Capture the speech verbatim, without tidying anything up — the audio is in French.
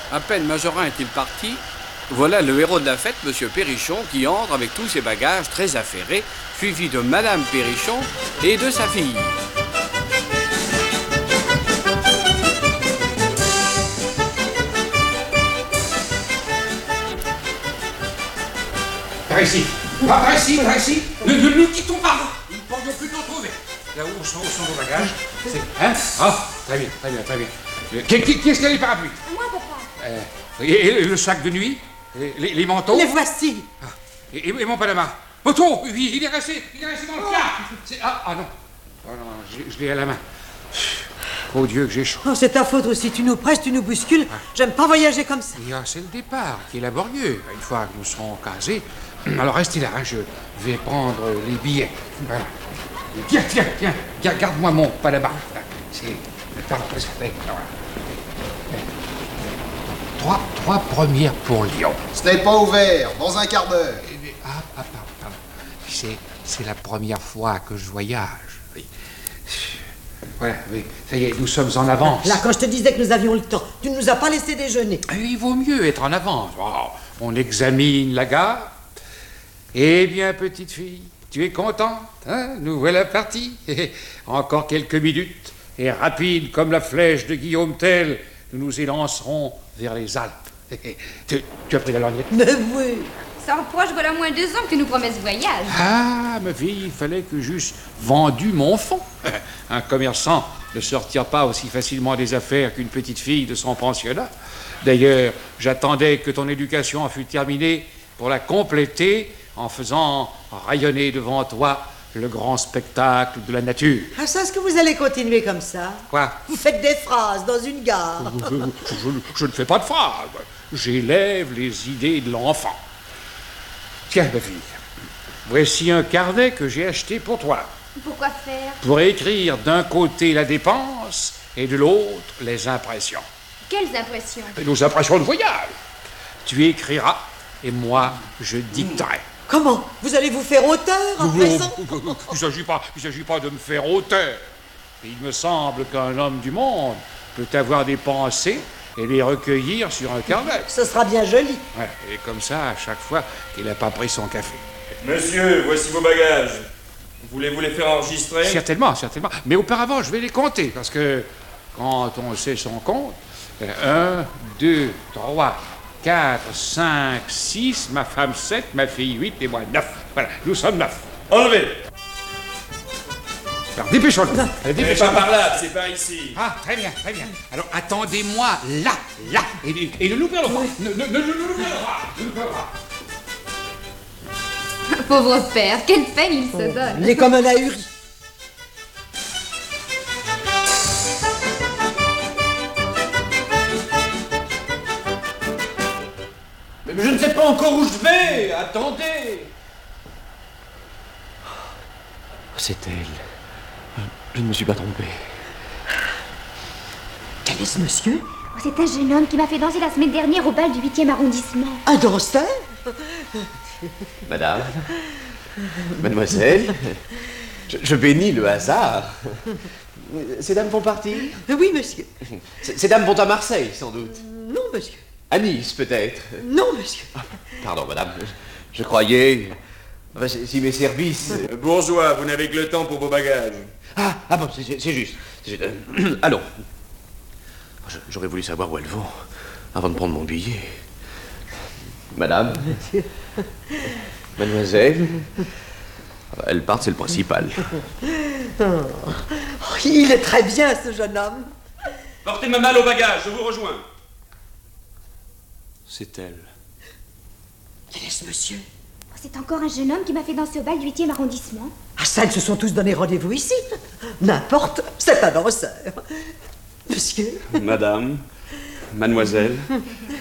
À peine Majorin est-il parti, voilà le héros de la fête, Monsieur Perrichon, qui entre avec tous ses bagages très affairés, suivi de Madame Perrichon et de sa fille. Par ici, par, par ici, par ici. Ne, ne nous quittons pas. Nous ne pourrions plus nous retrouver. Là où sont, où sont vos bagages? C'est... Hein? Ah, très bien, très bien, très bien. Qui, qui, qui est-ce qui a les parapluies? Moi, papa. Euh, et, et le sac de nuit? Les, les, les manteaux? Les voici. Ah, et, et mon Panama? Moto, il, il est resté, il est resté dans le car. C'est, ah, ah non. Oh non, je, je l'ai à la main. Oh Dieu, que j'ai chaud. Oh, c'est ta faute aussi. Tu nous presses, tu nous bouscules. Ah. J'aime pas voyager comme ça. Et, ah, c'est le départ qui est laborieux. Une fois que nous serons casés, alors restez là, hein, je vais prendre les billets. Voilà. Tiens, tiens, tiens, garde-moi mon Panama. C'est le temps que ça fait. Trois, trois premières pour Lyon. Ce n'est pas ouvert, dans un quart d'heure. Ah, ah, pardon, pardon. C'est, c'est la première fois que je voyage. Oui. Voilà, oui. Ça y est, nous sommes en avance. Là, quand je te disais que nous avions le temps, tu ne nous as pas laissé déjeuner. Il vaut mieux être en avance. Oh, on examine la gare. Eh bien, petite fille, tu es contente, hein? Nous voilà partis. Encore quelques minutes, et rapide comme la flèche de Guillaume Tell, nous nous élancerons vers les Alpes. tu, tu as pris la lorgnette? Mais oui. Ça reproche voilà moins de deux ans que tu nous promets ce voyage. Ah, ma fille, il fallait que j'eusse vendu mon fonds. Un commerçant ne sortira pas aussi facilement des affaires qu'une petite fille de son pensionnat. D'ailleurs, j'attendais que ton éducation en fût terminée pour la compléter en faisant rayonner devant toi le grand spectacle de la nature. Ah, ça, est-ce que vous allez continuer comme ça? Quoi? Vous faites des phrases dans une gare. je, je, je ne fais pas de phrases. J'élève les idées de l'enfant. Tiens, ma fille, voici un carnet que j'ai acheté pour toi. Pourquoi faire? Pour écrire d'un côté la dépense et de l'autre les impressions. Quelles impressions? Nos impressions de voyage. Tu écriras et moi, je dicterai. Comment? Vous allez vous faire auteur à présent? Il ne s'agit pas, il s'agit pas de me faire auteur. Il me semble qu'un homme du monde peut avoir des pensées et les recueillir sur un carnet. Ce sera bien joli. Ouais, et comme ça, à chaque fois qu'il n'a pas pris son café. Monsieur, voici vos bagages. Voulez-vous les faire enregistrer? Certainement, certainement. Mais auparavant, je vais les compter, parce que quand on sait son compte, un, deux, trois, quatre, cinq, six, ma femme sept, ma fille huit et moi neuf. Voilà, nous sommes neuf. Enlevez. Alors, dépêchons-nous. C'est pas par là, c'est par ici. Ah, très bien, très bien. Alors, attendez-moi là, là. Et, et ne nous perdons pas. Ne, ne, ne, ne, ne nous perdons pas. Ne nous perdons pas. Pauvre père, quelle peine il se donne. Il est comme un ahuri. Mais je ne sais pas encore où je vais. Attendez. C'est elle. Je ne me suis pas trompé. Quel est ce monsieur? Oh, c'est un jeune homme qui m'a fait danser la semaine dernière au bal du huitième arrondissement. Un danseur? Madame, mademoiselle, je, je bénis le hasard. Ces dames font partie? Oui, monsieur. Ces, ces dames vont à Marseille, sans doute. Non, monsieur. À Nice, peut-être. Non, monsieur. Ah, pardon, madame. Je, je croyais... Enfin, si mes services... Bourgeois, vous n'avez que le temps pour vos bagages. Ah, ah bon, c'est juste. juste. Euh, allons. J'aurais voulu savoir où elles vont avant de prendre mon billet. Madame, mademoiselle, elles partent, c'est le principal. Oh, il est très bien, ce jeune homme. Portez ma malle au bagage, je vous rejoins. C'est elle. Quel est ce monsieur? Oh, c'est encore un jeune homme qui m'a fait danser au bal du huitième arrondissement. Ah, ça, ils se sont tous donné rendez-vous ici. N'importe, c'est un danseur. Monsieur? Madame, mademoiselle,